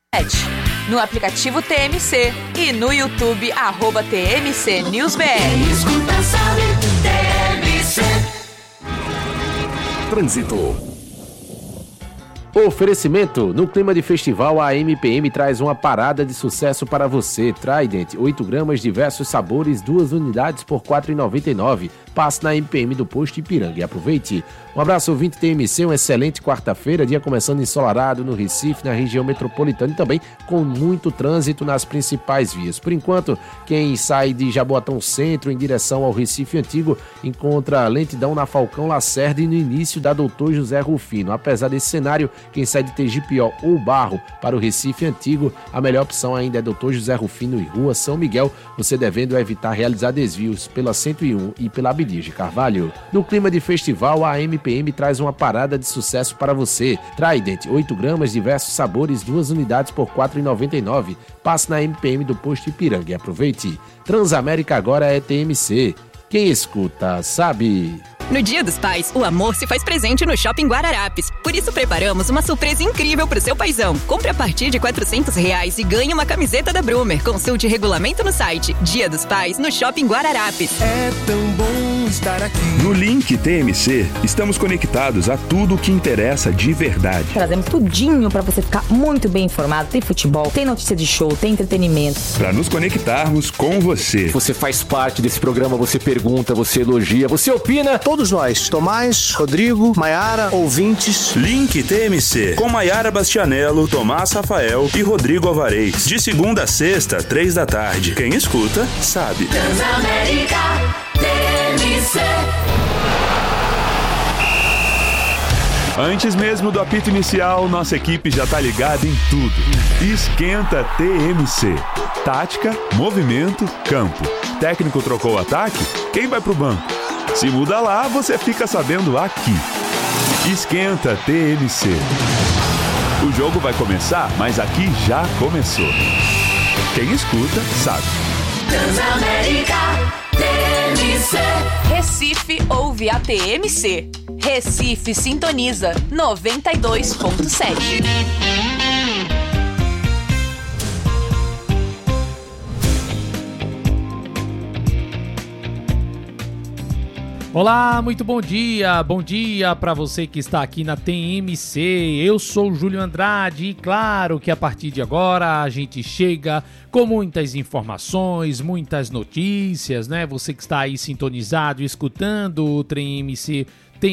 No aplicativo TMC e no YouTube, @TMC NewsBR. Escuta, sabe, TMC. Trânsito. Oferecimento. No clima de festival, a MPM traz uma parada de sucesso para você. Trident, 8 gramas, diversos sabores, 2 unidades por R$ 4,99. Passe na MPM do Posto Ipiranga e aproveite. Um abraço, ouvinte TMC, uma excelente quarta-feira, dia começando ensolarado no Recife, na região metropolitana e também com muito trânsito nas principais vias. Por enquanto, quem sai de Jaboatão Centro em direção ao Recife Antigo encontra lentidão na Falcão Lacerda e no início da Doutor José Rufino. Apesar desse cenário, quem sai de Tegipió ou Barro para o Recife Antigo, a melhor opção ainda é Doutor José Rufino e Rua São Miguel, você devendo evitar realizar desvios pela 101 e pela Abdias de Carvalho. No clima de festival, a MPM traz uma parada de sucesso para você. Trident, 8 gramas, diversos sabores, 2 unidades por R$ 4,99. Passe na MPM do Posto Ipiranga e aproveite. Transamérica agora é TMC. Quem escuta, sabe. No Dia dos Pais, o amor se faz presente no Shopping Guararapes. Por isso, preparamos uma surpresa incrível pro seu paizão. Compre a partir de R$ 400 e ganhe uma camiseta da Brumer. Consulte regulamento no site. Dia dos Pais, no Shopping Guararapes. É tão bom estar aqui. No Link TMC, estamos conectados a tudo o que interessa de verdade. Trazemos tudinho para você ficar muito bem informado. Tem futebol, tem notícia de show, tem entretenimento. Para nos conectarmos com você. Você faz parte desse programa, você pergunta, você elogia, você opina. Todos nós, Tomás, Rodrigo, Maiara, ouvintes. Link TMC, com Maiara Bastianello, Tomás Rafael e Rodrigo Alvarez. De segunda a sexta, 3 da tarde. Quem escuta, sabe. Transamérica, TMC. Antes mesmo do apito inicial, nossa equipe já tá ligada em tudo. Esquenta TMC. Tática, movimento, campo. Técnico trocou o ataque? Quem vai pro banco? Se muda lá, você fica sabendo aqui. Esquenta TMC. O jogo vai começar, mas aqui já começou. Quem escuta, sabe. Transamérica, TMC. Recife ouve a TMC. Recife sintoniza 92.7. Olá, muito bom dia para você que está aqui na TMC, eu sou o Júlio Andrade e claro que a partir de agora a gente chega com muitas informações, muitas notícias, né? Você que está aí sintonizado, escutando o TMC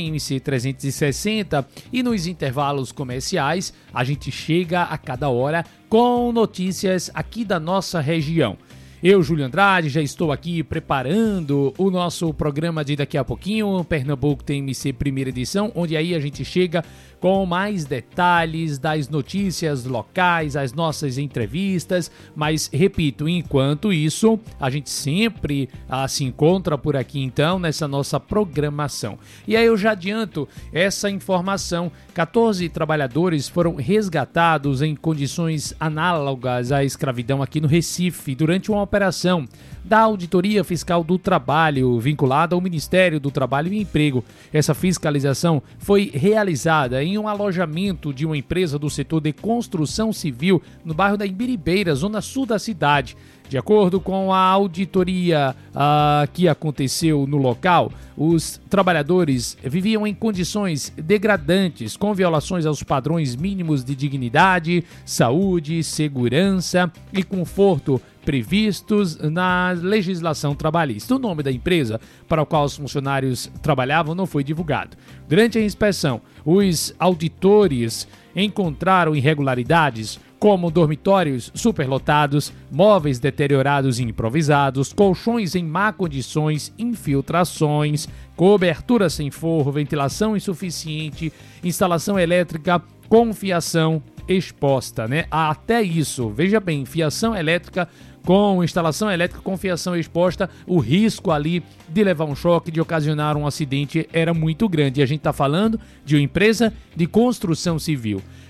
360 e nos intervalos comerciais a gente chega a cada hora com notícias aqui da nossa região. Eu, Júlio Andrade, já estou aqui preparando o nosso programa de daqui a pouquinho, Pernambuco TMC primeira edição, onde aí a gente chega com mais detalhes das notícias locais, as nossas entrevistas, mas repito, enquanto isso, a gente sempre se encontra por aqui então nessa nossa programação. E aí eu já adianto essa informação, 14 trabalhadores foram resgatados em condições análogas à escravidão aqui no Recife durante uma operação da Auditoria Fiscal do Trabalho, vinculada ao Ministério do Trabalho e Emprego. Essa fiscalização foi realizada em um alojamento de uma empresa do setor de construção civil no bairro da Imbiribeira, zona sul da cidade. De acordo com a auditoria que aconteceu no local, os trabalhadores viviam em condições degradantes, com violações aos padrões mínimos de dignidade, saúde, segurança e conforto previstos na legislação trabalhista. O nome da empresa para o qual os funcionários trabalhavam não foi divulgado. Durante a inspeção, os auditores encontraram irregularidades como dormitórios superlotados, móveis deteriorados e improvisados, colchões em má condições, infiltrações, cobertura sem forro, ventilação insuficiente, instalação elétrica com fiação exposta, né? Até isso, veja bem, fiação elétrica com instalação elétrica com fiação exposta, o risco ali de levar um choque, de ocasionar um acidente era muito grande. E a gente está falando de uma empresa de construção civil.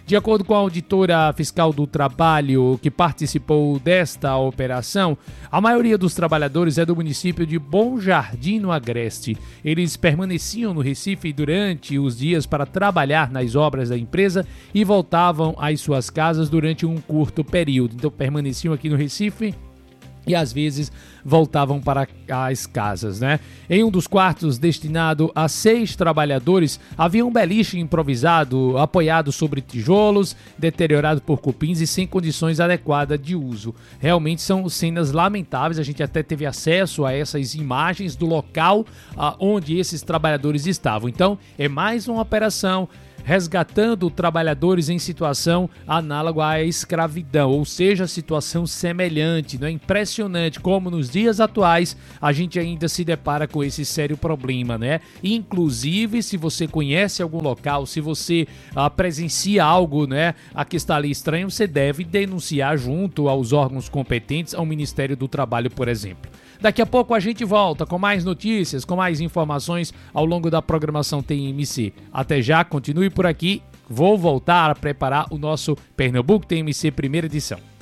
De acordo com a auditora fiscal do trabalho que participou desta operação, a maioria dos trabalhadores é do município de Bom Jardim, no Agreste. Eles permaneciam no Recife durante os dias para trabalhar nas obras da empresa e voltavam às suas casas durante um curto período. Então permaneciam aqui no Recife e às vezes voltavam para as casas, né? Em um dos quartos destinado a 6 trabalhadores, havia um beliche improvisado, apoiado sobre tijolos, deteriorado por cupins e sem condições adequadas de uso. Realmente são cenas lamentáveis, a gente até teve acesso a essas imagens do local onde esses trabalhadores estavam. Então, é mais uma operação resgatando trabalhadores em situação análoga à escravidão, ou seja, situação semelhante. Não é impressionante como nos dias atuais a gente ainda se depara com esse sério problema, né? Inclusive, se você conhece algum local, se você presencia algo, né, a que está ali estranho, você deve denunciar junto aos órgãos competentes, ao Ministério do Trabalho, por exemplo. Daqui a pouco a gente volta com mais notícias, com mais informações ao longo da programação TMC. Até já, continue por aqui. Vou voltar a preparar o nosso Pernambuco TMC primeira edição.